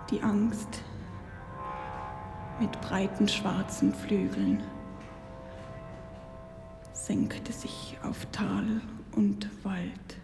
Die Angst mit breiten schwarzen Flügeln senkte sich auf Tal und Wald.